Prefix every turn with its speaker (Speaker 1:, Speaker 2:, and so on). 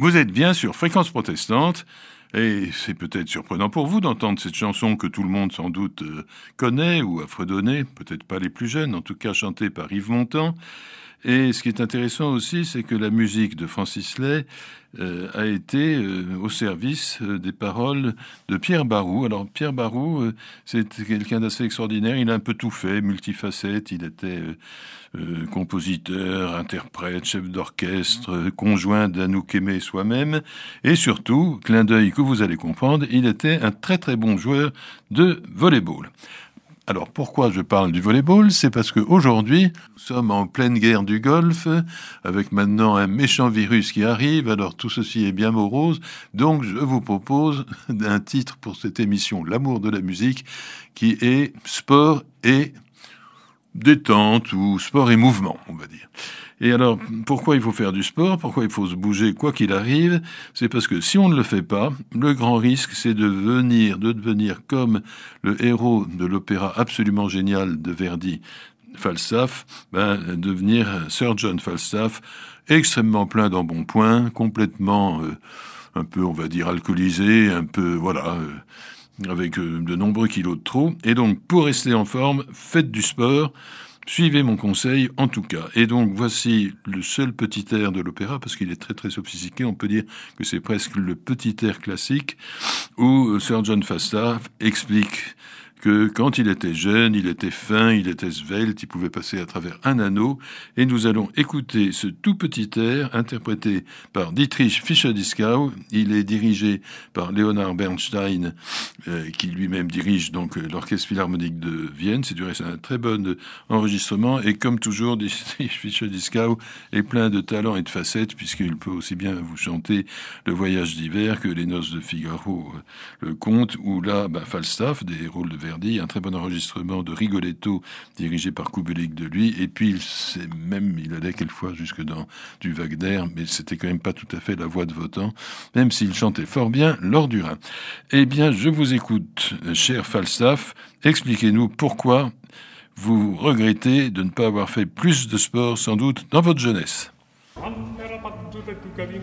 Speaker 1: Vous êtes bien sur Fréquence Protestante, et c'est peut-être surprenant pour vous d'entendre cette chanson que tout le monde sans doute connaît ou a fredonné, peut-être pas les plus jeunes, en tout cas chantée par Yves Montand. Et ce qui est intéressant aussi, c'est que la musique de Francis Lay a été au service des paroles de Pierre Barroux. Alors Pierre Barroux, c'est quelqu'un d'assez extraordinaire. Il a un peu tout fait, multifacette. Il était compositeur, interprète, chef d'orchestre, conjoint d'Anouk Aimée soi-même. Et surtout, clin d'œil que vous allez comprendre, il était un très très bon joueur de volley-ball. Alors, pourquoi je parle du volleyball ? C'est parce qu'aujourd'hui, nous sommes en pleine guerre du Golfe, avec maintenant un méchant virus qui arrive, alors tout ceci est bien morose. Donc, je vous propose un titre pour cette émission, L'amour de la musique, qui est sport et détente, ou sport et mouvement, on va dire. Et alors, pourquoi il faut faire du sport ? Pourquoi il faut se bouger quoi qu'il arrive ? C'est parce que si on ne le fait pas, le grand risque, c'est de devenir comme le héros de l'opéra absolument génial de Verdi, Falstaff, devenir Sir John Falstaff, extrêmement plein d'embonpoint, complètement, un peu, on va dire, alcoolisé, un peu, voilà, avec de nombreux kilos de trop. Et donc, pour rester en forme, faites du sport. Suivez mon conseil, en tout cas. Et donc, voici le seul petit air de l'opéra, parce qu'il est très très sophistiqué. On peut dire que c'est presque le petit air classique, où Sir John Falstaff explique que quand il était jeune, il était fin, il était svelte, il pouvait passer à travers un anneau. Et nous allons écouter ce tout petit air interprété par Dietrich Fischer-Dieskau. Il est dirigé par Leonard Bernstein, qui lui-même dirige donc l'Orchestre Philharmonique de Vienne. C'est du reste un très bon enregistrement. Et comme toujours, Dietrich Fischer-Dieskau est plein de talent et de facettes, puisqu'il peut aussi bien vous chanter Le Voyage d'hiver que Les Noces de Figaro, le conte, ou là, Falstaff, des rôles de Verdi, un très bon enregistrement de Rigoletto dirigé par Kubelik de lui, et puis il allait quelquefois jusque dans du Wagner, mais c'était quand même pas tout à fait la voix de Wotan, même s'il chantait fort bien lors du Rhin. Eh bien, je vous écoute, cher Falstaff, expliquez-nous pourquoi vous regrettez de ne pas avoir fait plus de sport, sans doute, dans votre jeunesse.